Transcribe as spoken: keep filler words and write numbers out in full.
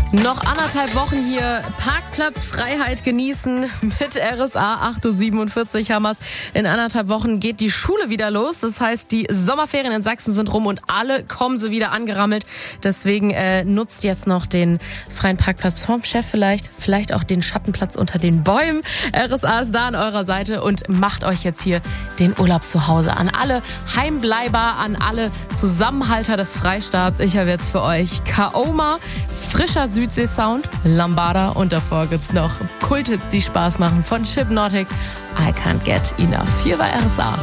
Noch anderthalb Wochen hier Parkplatzfreiheit genießen mit R S A. acht Uhr siebenundvierzig haben wir's. In anderthalb Wochen geht die Schule wieder los. Das heißt, die Sommerferien in Sachsen sind rum und alle kommen sie wieder angerammelt. Deswegen äh, nutzt jetzt noch den freien Parkplatz vom Chef vielleicht. Vielleicht auch den Schattenplatz unter den Bäumen. R S A ist da an eurer Seite und macht euch jetzt hier den Urlaub zu Hause. An alle Heimbleiber, an alle Zusammenhalter des Freistaats. Ich habe jetzt für euch Kaoma, frischer Südsee-Sound, Lambada und davor gibt's noch Kulthits, die Spaß machen von Chipnotic. I can't get enough. Hier war R S A.